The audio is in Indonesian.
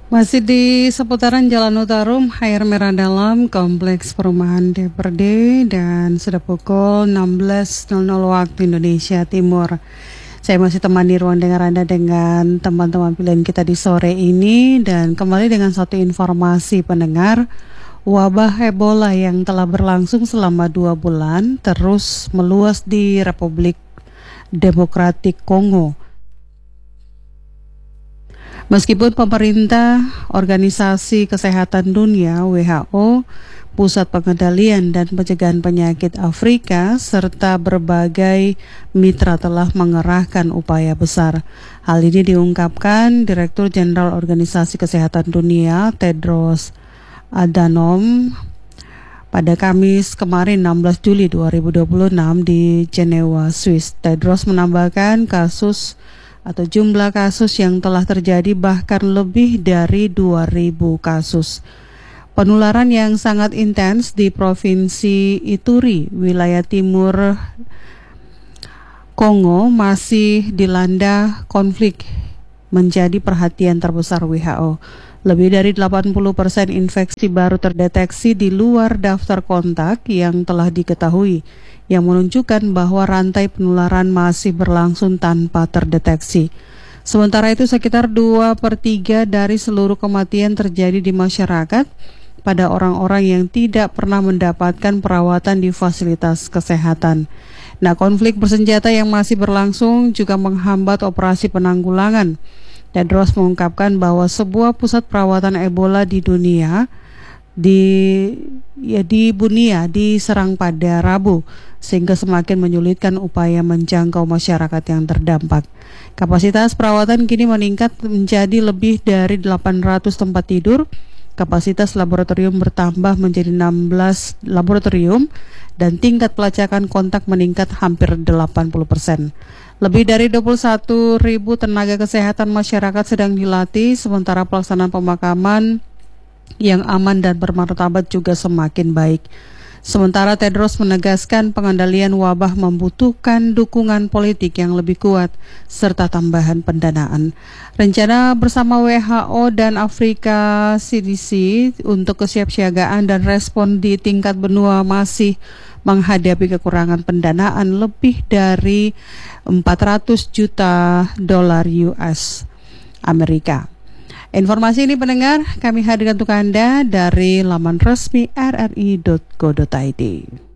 Masih di seputaran Jalan Utarum, Air Merah Dalam, Kompleks Perumahan DPRD, dan sudah pukul 16.00 waktu Indonesia Timur. Saya masih temani ruang dengar Anda dengan teman-teman pilihan kita di sore ini, dan kembali dengan satu informasi pendengar. Wabah Ebola yang telah berlangsung selama 2 bulan terus meluas di Republik Demokratik Kongo. Meskipun pemerintah, Organisasi Kesehatan Dunia (WHO), Pusat Pengendalian dan Pencegahan Penyakit Afrika, serta berbagai mitra telah mengerahkan upaya besar. Hal ini diungkapkan Direktur Jenderal Organisasi Kesehatan Dunia Tedros Adhanom pada Kamis kemarin 16 Juli 2026 di Jenewa, Swiss. Tedros menambahkan jumlah kasus yang telah terjadi bahkan lebih dari 2.000 kasus. Penularan yang sangat intens di Provinsi Ituri, wilayah timur Kongo, masih dilanda konflik menjadi perhatian terbesar WHO. Lebih dari 80% infeksi baru terdeteksi di luar daftar kontak yang telah diketahui, yang menunjukkan bahwa rantai penularan masih berlangsung tanpa terdeteksi. Sementara itu, sekitar 2/3 dari seluruh kematian terjadi di masyarakat pada orang-orang yang tidak pernah mendapatkan perawatan di fasilitas kesehatan. Nah, konflik bersenjata yang masih berlangsung juga menghambat operasi penanggulangan. Tedros mengungkapkan bahwa sebuah pusat perawatan Ebola di dunia diserang pada Rabu, sehingga semakin menyulitkan upaya menjangkau masyarakat yang terdampak. Kapasitas perawatan kini meningkat menjadi lebih dari 800 tempat tidur. Kapasitas laboratorium bertambah menjadi 16 laboratorium dan tingkat pelacakan kontak meningkat hampir 80%. Lebih dari 21.000 tenaga kesehatan masyarakat sedang dilatih, sementara pelaksanaan pemakaman yang aman dan bermartabat juga semakin baik. Sementara Tedros menegaskan pengendalian wabah membutuhkan dukungan politik yang lebih kuat serta tambahan pendanaan. Rencana bersama WHO dan Afrika CDC untuk kesiapsiagaan dan respon di tingkat benua masih menghadapi kekurangan pendanaan lebih dari 400 juta dolar US Amerika. Informasi ini pendengar kami hadirkan untuk Anda dari laman resmi rri.co.id.